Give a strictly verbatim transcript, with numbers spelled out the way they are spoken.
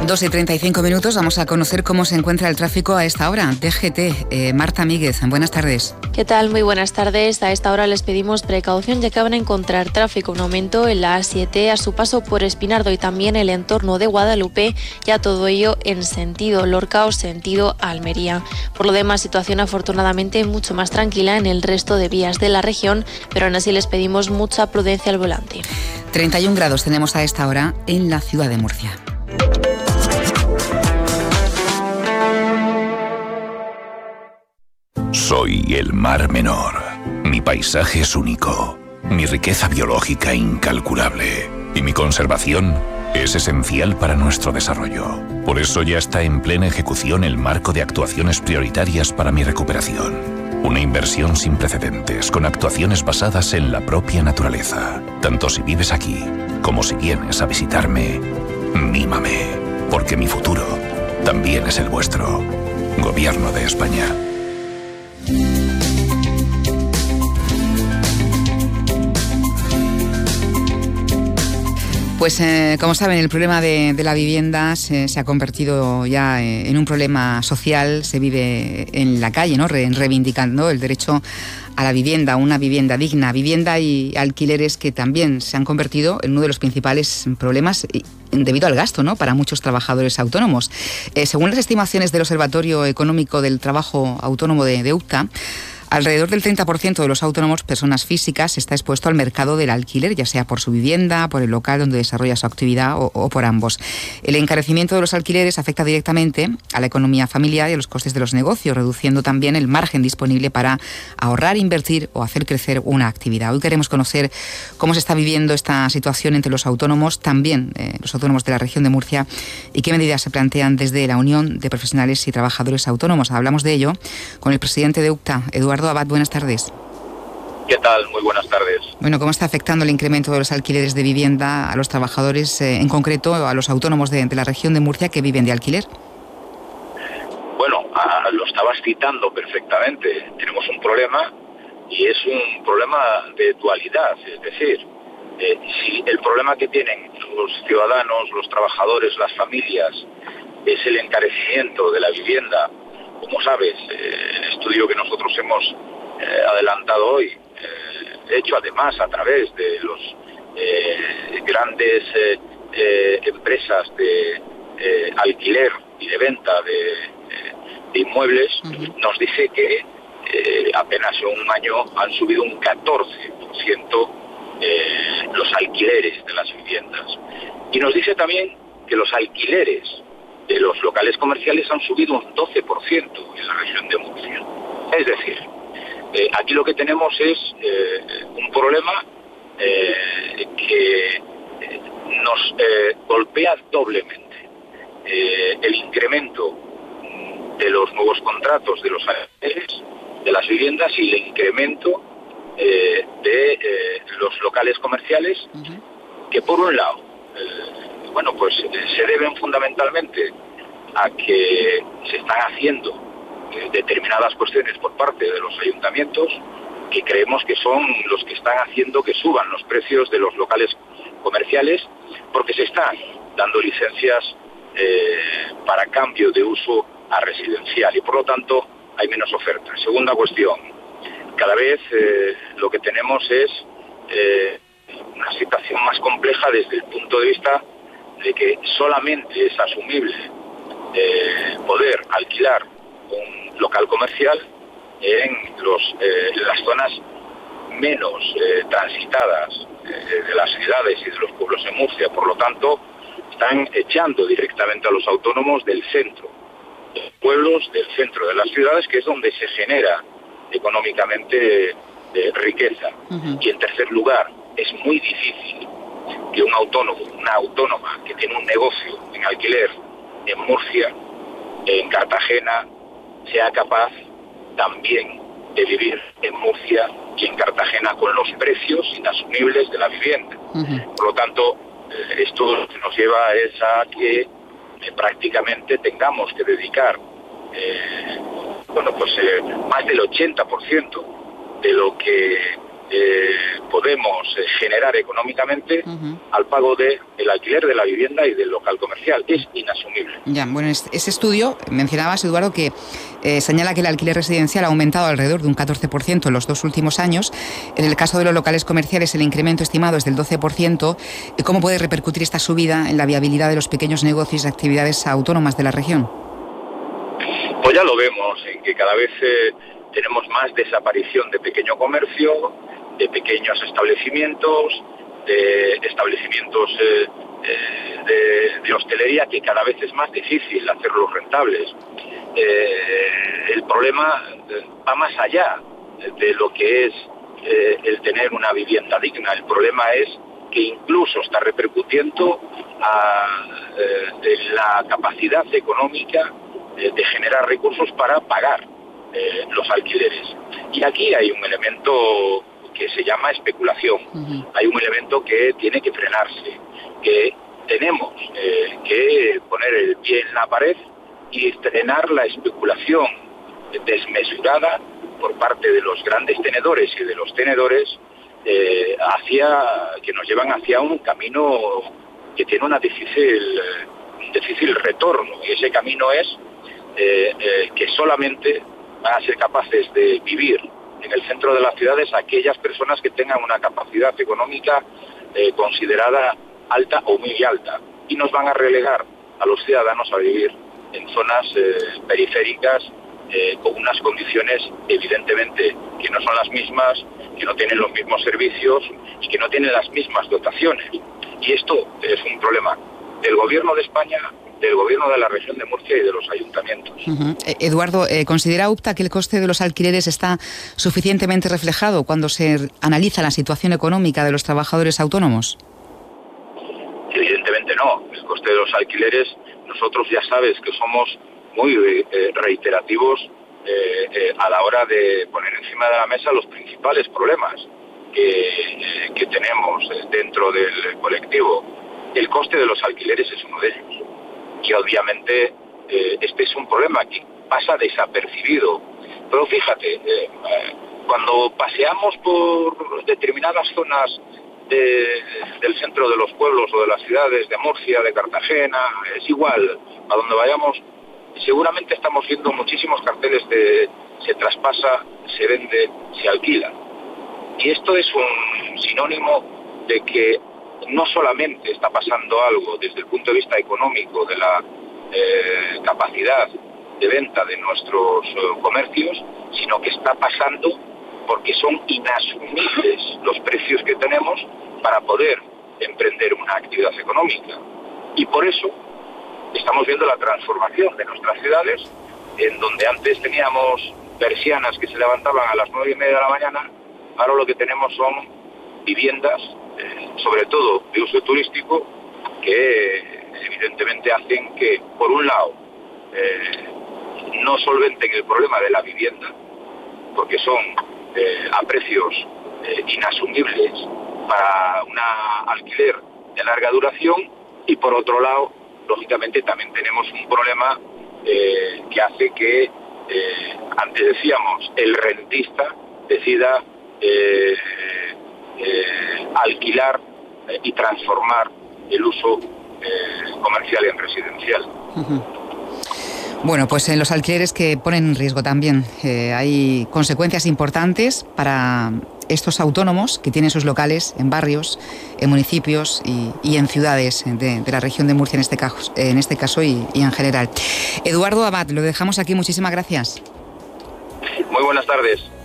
dos y treinta y cinco minutos, vamos a conocer cómo se encuentra el tráfico a esta hora. D G T, eh, Marta Míguez, buenas tardes. ¿Qué tal? Muy buenas tardes. A esta hora les pedimos precaución ya que van a encontrar tráfico, un aumento en la A siete a su paso por Espinardo y también el entorno de Guadalupe, ya todo ello en sentido Lorca o sentido Almería. Por lo demás, situación afortunadamente mucho más tranquila en el resto de vías de la región, pero aún así les pedimos mucha prudencia al volante. treinta y un grados tenemos a esta hora en la ciudad de Murcia. Soy el Mar Menor. Mi paisaje es único, mi riqueza biológica incalculable y mi conservación es esencial para nuestro desarrollo. Por eso ya está en plena ejecución el marco de actuaciones prioritarias para mi recuperación. Una inversión sin precedentes, con actuaciones basadas en la propia naturaleza. Tanto si vives aquí, como si vienes a visitarme, mímame, porque mi futuro también es el vuestro. Gobierno de España. Pues eh, como saben, el problema de, de la vivienda se, se ha convertido ya en un problema social. Se vive en la calle, ¿no? Re, reivindicando el derecho a la vivienda, una vivienda digna, vivienda y alquileres que también se han convertido en uno de los principales problemas debido al gasto, ¿no?, para muchos trabajadores autónomos. Eh, según las estimaciones del Observatorio Económico del Trabajo Autónomo de, de UCTA, alrededor del treinta por ciento de los autónomos, personas físicas, está expuesto al mercado del alquiler, ya sea por su vivienda, por el local donde desarrolla su actividad o, o por ambos. El encarecimiento de los alquileres afecta directamente a la economía familiar y a los costes de los negocios, reduciendo también el margen disponible para ahorrar, invertir o hacer crecer una actividad. Hoy queremos conocer cómo se está viviendo esta situación entre los autónomos, también eh, los autónomos de la región de Murcia, y qué medidas se plantean desde la Unión de Profesionales y Trabajadores Autónomos. Hablamos de ello con el presidente de UCTA, Eduardo Abad. Buenas tardes. ¿Qué tal? Muy buenas tardes. Bueno, ¿cómo está afectando el incremento de los alquileres de vivienda a los trabajadores, eh, en concreto a los autónomos de, de la región de Murcia que viven de alquiler? Bueno, a, lo estabas citando perfectamente. Tenemos un problema y es un problema de dualidad, es decir, eh, si el problema que tienen los ciudadanos, los trabajadores, las familias es el encarecimiento de la vivienda. Como sabes, eh, el estudio que nosotros hemos eh, adelantado hoy, eh, hecho además a través de los eh, grandes eh, eh, empresas de eh, alquiler y de venta de, eh, de inmuebles, uh-huh. nos dice que eh, apenas en un año han subido un catorce por ciento eh, los alquileres de las viviendas. Y nos dice también que los alquileres de los locales comerciales han subido un doce por ciento en la región de Murcia. Es decir, eh, aquí lo que tenemos es eh, un problema eh, que eh, nos eh, golpea doblemente. Eh, el incremento de los nuevos contratos de los alquileres de las viviendas y el incremento eh, de eh, los locales comerciales, uh-huh. que por un lado eh, bueno, pues se deben fundamentalmente a que se están haciendo eh, determinadas cuestiones por parte de los ayuntamientos que creemos que son los que están haciendo que suban los precios de los locales comerciales, porque se están dando licencias eh, para cambio de uso a residencial y por lo tanto hay menos oferta. Segunda cuestión, cada vez eh, lo que tenemos es eh, una situación más compleja desde el punto de vista de que solamente es asumible eh, poder alquilar un local comercial en, los, eh, en las zonas menos eh, transitadas eh, de las ciudades y de los pueblos en Murcia. Por lo tanto, están echando directamente a los autónomos del centro, de los pueblos, del centro de las ciudades, que es donde se genera económicamente eh, riqueza. Uh-huh. Y en tercer lugar, es muy difícil que un autónomo, una autónoma que tiene un negocio en alquiler en Murcia, en Cartagena, sea capaz también de vivir en Murcia y en Cartagena con los precios inasumibles de la vivienda. Uh-huh. Por lo tanto, eh, esto lo que nos lleva es a que eh, prácticamente tengamos que dedicar eh, bueno, pues, eh, más del ochenta por ciento de lo que eh, podemos eh, generar económicamente uh-huh. al pago del de alquiler de la vivienda y del local comercial. Es inasumible. Ya, bueno, ese estudio, mencionabas, Eduardo, que eh, señala que el alquiler residencial ha aumentado alrededor de un catorce por ciento en los dos últimos años. En el caso de los locales comerciales, el incremento estimado es del doce por ciento. ¿Cómo puede repercutir esta subida en la viabilidad de los pequeños negocios y actividades autónomas de la región? Pues ya lo vemos, en que cada vez eh, tenemos más desaparición de pequeño comercio, de pequeños establecimientos, de establecimientos eh, eh, de, de hostelería, que cada vez es más difícil hacerlos rentables. Eh, el problema va más allá de lo que es eh, el tener una vivienda digna. El problema es que incluso está repercutiendo a eh, de la capacidad económica de, de generar recursos para pagar eh, los alquileres. Y aquí hay un elemento que se llama especulación. Uh-huh. Hay un elemento que tiene que frenarse, que tenemos eh, que poner el pie en la pared y frenar la especulación desmesurada por parte de los grandes tenedores y de los tenedores eh, hacia que nos llevan hacia un camino que tiene una difícil, un difícil retorno, y ese camino es eh, eh, que solamente van a ser capaces de vivir en el centro de las ciudades aquellas personas que tengan una capacidad económica eh, considerada alta o muy alta, y nos van a relegar a los ciudadanos a vivir en zonas eh, periféricas eh, con unas condiciones evidentemente que no son las mismas, que no tienen los mismos servicios y que no tienen las mismas dotaciones. Y esto es un problema del Gobierno de España, del Gobierno de la región de Murcia y de los ayuntamientos. Uh-huh. Eduardo, eh, ¿considera UPTA que el coste de los alquileres está suficientemente reflejado cuando se analiza la situación económica de los trabajadores autónomos? Evidentemente no. El coste de los alquileres, nosotros ya sabes que somos muy eh, reiterativos eh, eh, a la hora de poner encima de la mesa los principales problemas que, eh, que tenemos dentro del colectivo. El coste de los alquileres es uno de ellos. Y obviamente eh, este es un problema que pasa desapercibido. Pero fíjate, eh, cuando paseamos por determinadas zonas de, del centro de los pueblos o de las ciudades de Murcia, de Cartagena, es igual, a donde vayamos, seguramente estamos viendo muchísimos carteles de se traspasa, se vende, se alquila. Y esto es un sinónimo de que no solamente está pasando algo desde el punto de vista económico de la eh, capacidad de venta de nuestros eh, comercios, sino que está pasando porque son inasumibles los precios que tenemos para poder emprender una actividad económica. Y por eso estamos viendo la transformación de nuestras ciudades, en donde antes teníamos persianas que se levantaban a las nueve y media de la mañana, ahora lo que tenemos son viviendas, eh, sobre todo de uso turístico, que eh, evidentemente hacen que, por un lado, eh, no solventen el problema de la vivienda, porque son eh, a precios eh, inasumibles para un alquiler de larga duración, y por otro lado, lógicamente también tenemos un problema eh, que hace que, eh, antes decíamos, el rentista decida eh, eh, alquilar eh, y transformar el uso eh, comercial en residencial. Uh-huh. Bueno, pues en los alquileres que ponen en riesgo también eh, hay consecuencias importantes para estos autónomos que tienen sus locales en barrios, en municipios y, y en ciudades de, de la región de Murcia en este caso, en este caso y, y en general. Eduardo Abad, lo dejamos aquí. Muchísimas gracias. Muy buenas tardes.